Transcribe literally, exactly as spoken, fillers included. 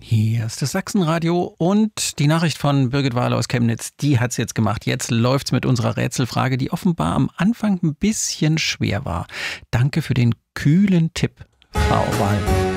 Hier ist das Sachsenradio und die Nachricht von Birgit Wahle aus Chemnitz, die hat's jetzt gemacht. Jetzt läuft's mit unserer Rätselfrage, die offenbar am Anfang ein bisschen schwer war. Danke für den kühlen Tipp, Frau Wahl.